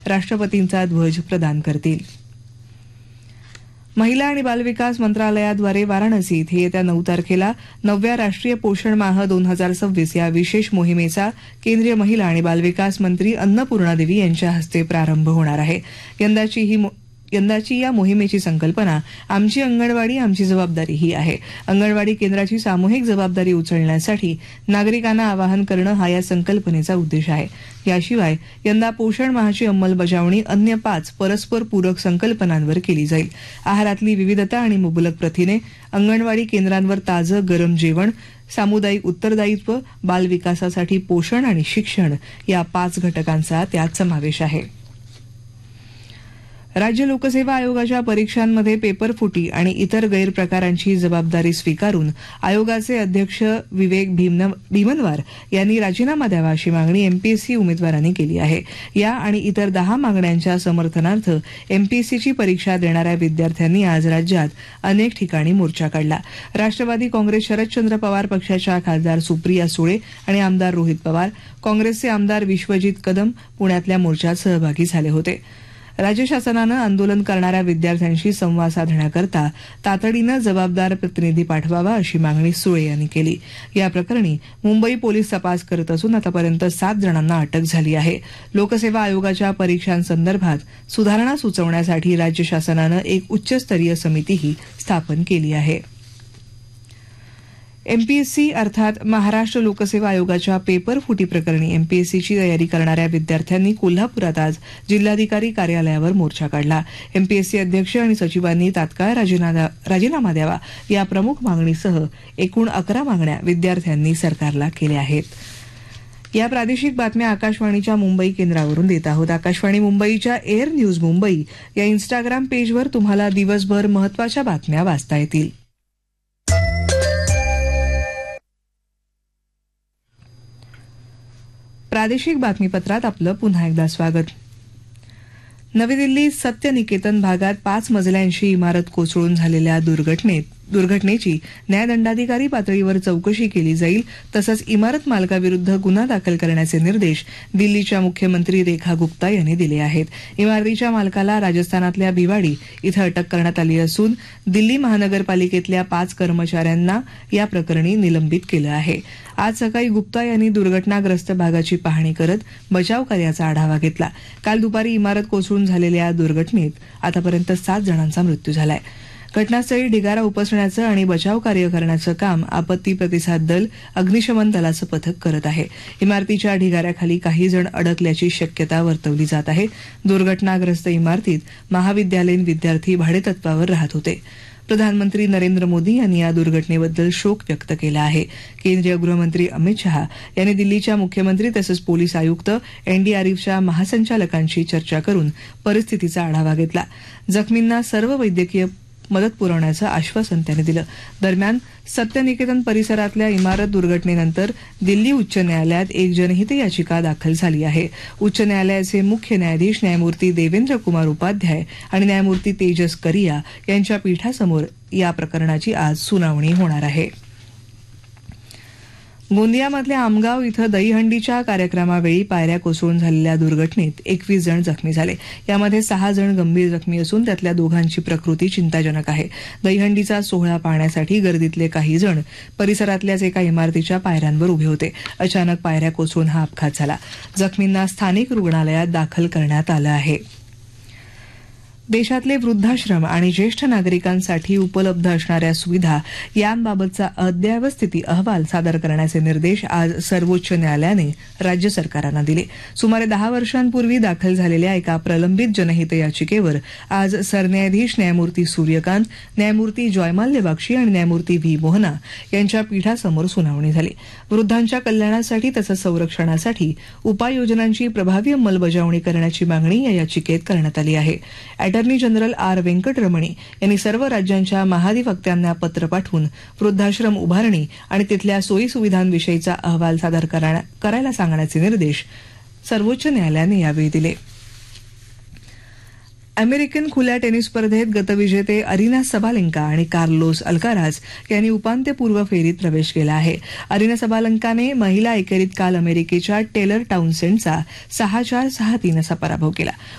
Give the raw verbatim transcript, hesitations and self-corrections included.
राष्ट्रपतींचा ध्वज प्रदान करतील. महिला आणि बालविकास मंत्रालयाद्वारे वाराणसी इथे येत्या नऊ तारखेला नवव्या राष्ट्रीय पोषण माह दोन हजार सव्वीस या विशेष मोहिमेचा केंद्रीय महिला आणि बालविकास मंत्री अन्नपूर्णा देवी यांच्या हस्ते प्रारंभ होणार आहे. यंदाची ही यंदाची या मोहिमेची संकल्पना आमची अंगणवाडी आमची जबाबदारी ही आहे. अंगणवाडी केंद्राची सामूहिक जबाबदारी उचलण्यासाठी नागरिकांना आवाहन करणं हा या संकल्पनेचा उद्देश आहे. याशिवाय यंदा पोषण माहाची अंमलबजावणी अन्य पाच परस्पर पूरक संकल्पनांवर केली जाईल. आहारातली विविधता आणि मुबलक प्रथिने, अंगणवाडी केंद्रांवर ताजं गरम जेवण, सामुदायिक उत्तरदायित्व, बालविकासासाठी पोषण आणि शिक्षण या पाच घटकांचा त्यात समावेश आहे. राज्य लोकसेवा आयोगाच्या परीक्षांमध्ये पेपरफुटी आणि इतर गैरप्रकारांची जबाबदारी स्वीकारून आयोगाचे अध्यक्ष विवेक भीमनवार यांनी राजीनामा द्यावा अशी मागणी एमपीएससी उमेदवारांनी केली आहे. या आणि इतर दहा मागण्यांच्या समर्थनार्थ एमपीएससीची परीक्षा देणाऱ्या विद्यार्थ्यांनी आज राज्यात अनेक ठिकाणी मोर्चा काढला. राष्ट्रवादी काँग्रेस शरदचंद्र पवार पक्षाच्या खासदार सुप्रिया सुळे आणि आमदार रोहित पवार, काँग्रेसचे आमदार विश्वजित कदम पुण्यातल्या मोर्चात सहभागी झाले होते. राज्य शासनानं आंदोलन करणाऱ्या विद्यार्थ्यांशी संवाद साधण्याकरता तातडीनं जबाबदार प्रतिनिधी पाठवावा अशी मागणी सुळे यांनी केली. या प्रकरणी मुंबई पोलीस तपास करत असून आतापर्यंत सात जणांना अटक झाली आहे. लोकसेवा आयोगाच्या परीक्षांसंदर्भात सुधारणा सुचवण्यासाठी राज्य शासनानं एक उच्चस्तरीय समितीही स्थापन केली आहे. एमपीएससी अर्थात महाराष्ट्र लोकसेवा आयोगाच्या पेपरफुटी प्रकरणी एमपीएससीची तयारी करणाऱ्या विद्यार्थ्यांनी कोल्हापुरात आज जिल्हाधिकारी कार्यालयावर मोर्चा काढला. एमपीएससी अध्यक्ष आणि सचिवांनी तात्काळ राजीनामा द्यावा या प्रमुख मागणीसह एकूण अकरा मागण्या विद्यार्थ्यांनी सरकारला केल्या आहेत. या प्रादेशिक बातम्या आकाशवाणीच्या मुंबई केंद्रावरून देत आहोत. आकाशवाणी मुंबईच्या एअर न्यूज मुंबई या इन्स्टाग्राम पेजवर तुम्हाला दिवसभर महत्वाच्या बातम्या वाचता येतील. प्रादेशिक बातमीपत्रात आपलं पुन्हा एकदा स्वागत. नवी दिल्लीत सत्यनिकेतन भागात पाच मजल्यांची इमारत कोसळून झालेल्या दुर्घटनेत दुर्घटनेची न्यायदंडाधिकारी पातळीवर चौकशी केली जाईल, तसंच इमारत मालकाविरुद्ध गुन्हा दाखल करण्याचे निर्देश दिल्लीच्या मुख्यमंत्री रेखा गुप्ता यांनी दिले आहेत. इमारतीच्या मालकाला राजस्थानातल्या भिवाडी इथं अटक करण्यात आली असून दिल्ली महानगरपालिकेतल्या पाच कर्मचाऱ्यांना या प्रकरणी निलंबित केलं आहे. आज सकाळी गुप्ता यांनी दुर्घटनाग्रस्त भागाची पाहणी करत बचाव कार्याचा आढावा घेतला. काल दुपारी इमारत कोसळून झालेल्या दुर्घटनेत आतापर्यंत सात जणांचा मृत्यू झालाय. घटनास्थळी ढिगारा उपसण्याचं आणि बचाव कार्य करण्याचं काम आपत्ती प्रतिसाद दल, अग्निशमन दलाचं पथक करत आहे. इमारतीच्या ढिगाऱ्याखाली काही जण अडकल्याची शक्यता वर्तवली जात आहे. दुर्घटनाग्रस्त इमारतीत महाविद्यालयीन विद्यार्थी भाडेतत्वावर राहत होते. प्रधानमंत्री नरेंद्र मोदी यांनी या दुर्घटनेबद्दल शोक व्यक्त केला आहे. केंद्रीय गृहमंत्री अमित शहा यांनी दिल्लीच्या मुख्यमंत्री तसंच पोलीस आयुक्त, एनडीआरएफच्या महासंचालकांशी चर्चा करून परिस्थितीचा आढावा घेतला. जखमींना सर्व वैद्यकीय मदत पुरवण्याचं आश्वासन त्यांनी दिलं. दरम्यान सत्यनिकेतन परिसरातल्या इमारत दुर्घटनेनंतर दिल्ली उच्च न्यायालयात एक जनहित याचिका दाखल झाली आहे. उच्च न्यायालयाचे मुख्य न्यायाधीश न्यायमूर्ती देवेंद्र कुमार उपाध्याय आणि न्यायमूर्ती तेजस करिया यांच्या पीठासमोर या प्रकरणाची आज सुनावणी होणार आहे. गोंदियामधल्या आमगाव इथं दहीहंडीच्या कार्यक्रमावेळी पायऱ्या कोसळून झालेल्या दुर्घटनेत एकवीस जण जखमी झाले. यामध्ये सहा जण गंभीर जखमी असून त्यातल्या दोघांची प्रकृती चिंताजनक आहे. दहीहंडीचा सोहळा पाहण्यासाठी गर्दीतले काही जण परिसरातल्याच एका इमारतीच्या पायऱ्यांवर उभे होते. अचानक पायऱ्या कोसळून हा अपघात झाला. जखमींना स्थानिक रुग्णालयात दाखल करण्यात आलं आहे. देशातले वृद्धाश्रम आणि ज्येष्ठ नागरिकांसाठी उपलब्ध असणाऱ्या सुविधा यांबाबतचा अद्ययावत स्थिती अहवाल सादर करण्याचे निर्देश आज सर्वोच्च न्यायालयाने राज्य सरकारांना दिले. सुमारे दहा वर्षांपूर्वी दाखल झालेल्या एका प्रलंबित जनहित याचिकेवर आज सरन्यायाधीश न्यायमूर्ती सूर्यकांत, न्यायमूर्ती जयमाल्य बक्षी आणि न्यायमूर्ती व्ही मोहना यांच्या पीठासमोर सुनावणी झाली. वृद्धांच्या कल्याणासाठी तसंच संरक्षणासाठी उपाययोजनांची प्रभावी अंमलबजावणी करण्याची मागणी या याचिकेत करण्यात आली आहे. अटर्नी जनरल आर व्यंकटरमणी यांनी सर्व राज्यांच्या महाधिवक्त्यांना पत्र पाठवून वृद्धाश्रम उभारणी आणि तिथल्या सोयीसुविधांविषयीचा अहवाल सादर करायला सांगण्याचे निर्देश सर्वोच्च न्यायालयाने यावेळी दिले. अमेरिकन खुल्या टेनिस स्पर्धेत गतविजेते अरिना सबालेंका आणि कार्लोस अल्काराज यांनी उपांत्यपूर्व फेरीत प्रवेश केला आहे. अरिना सबालेंकाने महिला एकेरीत काल अमेरिकेच्या टेलर टाउनसेंडचा सहा चार सहा तीन असा पराभव केला.